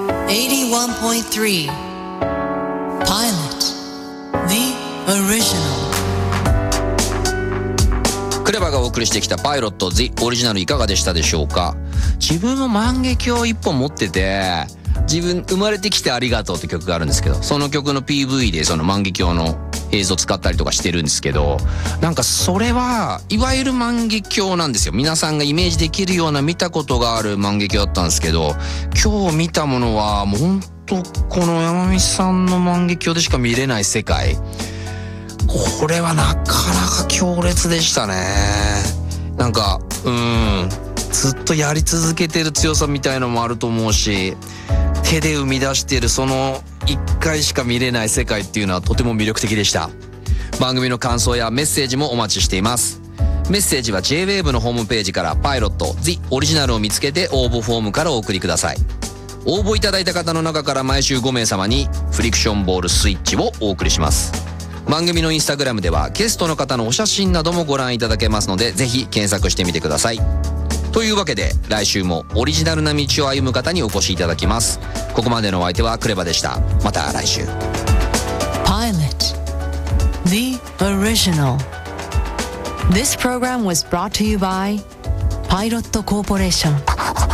81.3 Pilot The Original。 クレバがお送りしてきたパイロット The オリジナルいかがでしたでしょうか。自分も万華鏡一本持ってて、自分生まれてきてありがとうって曲があるんですけど、その曲の PV でその万華鏡の映像使ったりとかしてるんですけど、なんかそれはいわゆる万華鏡なんですよ。皆さんがイメージできるような見たことがある万華鏡だったんですけど、今日見たものはもうほんとこの山道さんの万華鏡でしか見れない世界。これはなかなか強烈でしたね。なんかずっとやり続けてる強さみたいのもあると思うし、手で生み出しているその一回しか見れない世界っていうのはとても魅力的でした。番組の感想やメッセージもお待ちしています。メッセージは J-WAVE のホームページからパイロット The オリジナルを見つけて応募フォームからお送りください。応募いただいた方の中から毎週5名様にフリクションボールスイッチをお送りします。番組のインスタグラムではゲストの方のお写真などもご覧いただけますので、ぜひ検索してみてください。というわけで来週もオリジナルな道を歩む方にお越しいただきます。ここまでのお相手はクレバでした。また来週。 Pilot The Original。 This program was brought to you by Pilot Corporation。